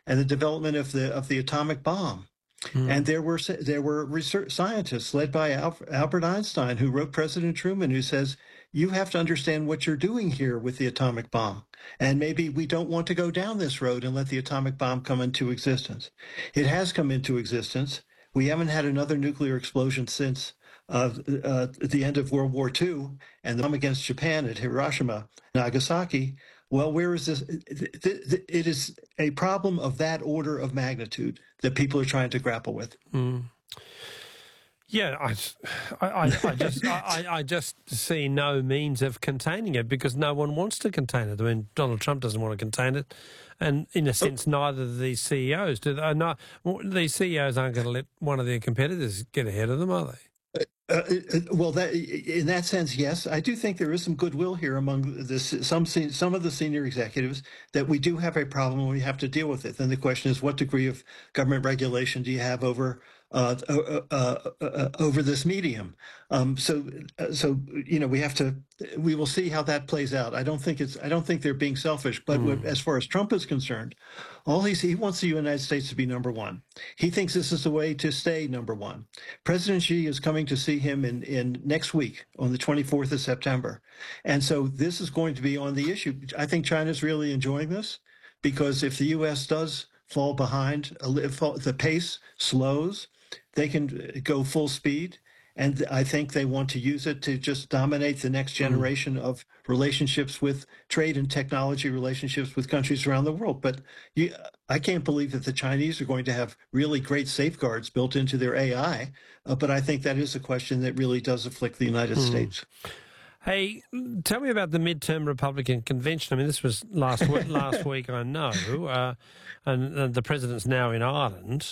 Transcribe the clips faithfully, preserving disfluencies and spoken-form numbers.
and the development of the of the atomic bomb. Mm. And there were there were research scientists led by Albert Einstein who wrote President Truman, who says, you have to understand what you're doing here with the atomic bomb. And maybe we don't want to go down this road and let the atomic bomb come into existence. It has come into existence. We haven't had another nuclear explosion since uh, uh, the end of World War Two and the bomb against Japan at Hiroshima, Nagasaki. Well, where is this? It is a problem of that order of magnitude that people are trying to grapple with. Mm. Yeah, I, I, I just, I, I just see no means of containing it because no one wants to contain it. I mean, Donald Trump doesn't want to contain it, and in a sense, neither do these C E Os do. They? No, these C E Os aren't going to let one of their competitors get ahead of them, are they? Uh, well, that, in that sense, yes. I do think there is some goodwill here among this, some some of the senior executives that we do have a problem and we have to deal with it. Then the question is, what degree of government regulation do you have over uh, uh, uh, uh, over this medium? Um, so, uh, so you know, we have to. We will see how that plays out. I don't think it's. I don't think they're being selfish. But mm. as far as Trump is concerned, all he's, he wants the United States to be number one. He thinks this is the way to stay number one. President Xi is coming to see him in, in next week on the twenty-fourth of September. And so this is going to be on the issue. I think China's really enjoying this because if the U S does fall behind, if the pace slows, they can go full speed. And I think they want to use it to just dominate the next generation mm. of relationships with trade and technology relationships with countries around the world. But you, I can't believe that the Chinese are going to have really great safeguards built into their A I. Uh, but I think that is a question that really does afflict the United mm. States. Hey, tell me about the midterm Republican convention. I mean, this was last week, last week, I know, uh, and, and the president's now in Ireland.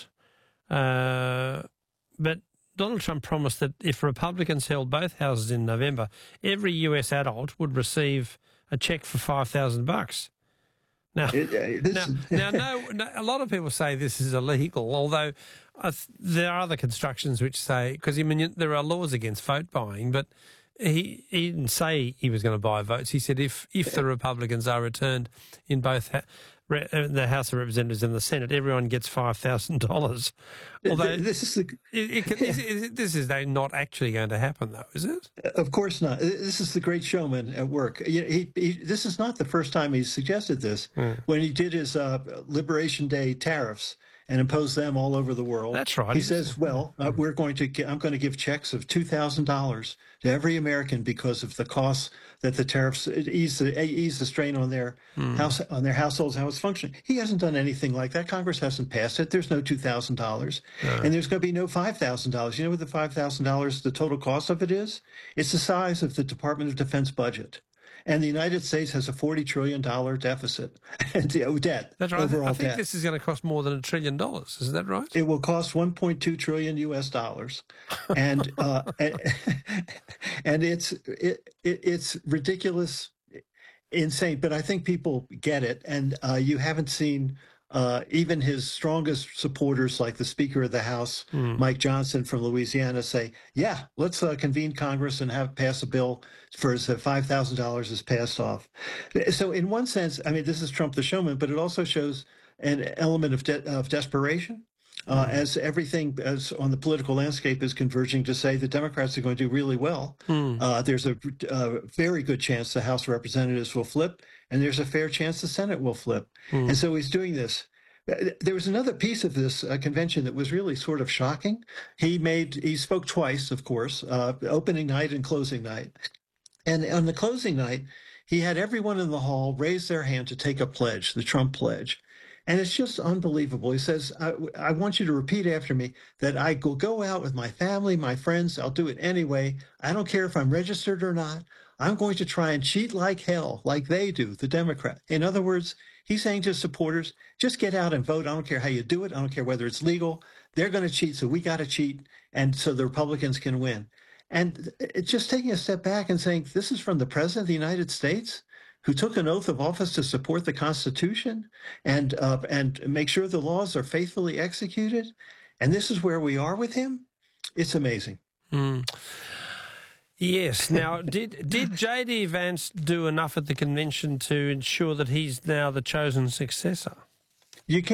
Uh, but Donald Trump promised that if Republicans held both houses in November, every U S adult would receive a check for five thousand bucks. Now, it, uh, this... now, now no, no, a lot of people say this is illegal, although uh, there are other constructions which say, because I mean, there are laws against vote buying, but he, he didn't say he was going to buy votes. He said if, if the Republicans are returned in both ha the House of Representatives and the Senate, everyone gets five thousand dollars. Although this is, the, it, it can, is, is, this is not actually going to happen, though, is it? Of course not. This is the great showman at work. He, he, this is not the first time he's suggested this. Mm. When he did his uh, Liberation Day tariffs and imposed them all over the world. That's right. He says, well, uh, we're going to, I'm going to give checks of two thousand dollars to every American because of the costs that the tariffs ease the, ease the strain on their mm. house, on their households, how it's functioning. He hasn't done anything like that. Congress hasn't passed it. There's no two thousand dollars. Uh. And there's going to be no five thousand dollars. You know what the five thousand dollars, the total cost of it is? It's the size of the Department of Defense budget. And the United States has a forty trillion dollar deficit and debt. That's right. Overall I think debt. This is going to cost more than a trillion dollars. Is that right? It will cost one point two trillion U S dollars, and uh, and, and it's it, it it's ridiculous, insane. But I think people get it, and uh, you haven't seen. Uh, even his strongest supporters, like the Speaker of the House, mm. Mike Johnson from Louisiana, say, yeah, let's uh, convene Congress and have pass a bill for as five thousand dollars is passed off. So in one sense, I mean, this is Trump the showman, but it also shows an element of, de of desperation. Uh, mm. As everything as on the political landscape is converging to say the Democrats are going to do really well, mm. uh, there's a, a very good chance the House of Representatives will flip, and there's a fair chance the Senate will flip. Mm. And so he's doing this. There was another piece of this uh, convention that was really sort of shocking. He made he spoke twice, of course, uh, opening night and closing night. And on the closing night, he had everyone in the hall raise their hand to take a pledge, the Trump pledge. And it's just unbelievable. He says, I, I want you to repeat after me that I will go out with my family, my friends. I'll do it anyway. I don't care if I'm registered or not. I'm going to try and cheat like hell, like they do, the Democrat. In other words, he's saying to his supporters, just get out and vote. I don't care how you do it. I don't care whether it's legal. They're going to cheat, so we got to cheat, and so the Republicans can win. And it's just taking a step back and saying, this is from the President of the United States, who took an oath of office to support the Constitution and uh, and make sure the laws are faithfully executed. And this is where we are with him. It's amazing. Mm. Yes. Now, did did J D Vance do enough at the convention to ensure that he's now the chosen successor? You can't